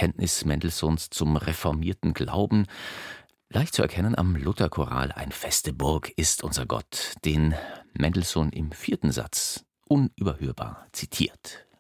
Bekenntnis Mendelssohns zum reformierten Glauben. Leicht zu erkennen am Lutherchoral »Ein feste Burg ist unser Gott«, den Mendelssohn im 4. Satz unüberhörbar zitiert.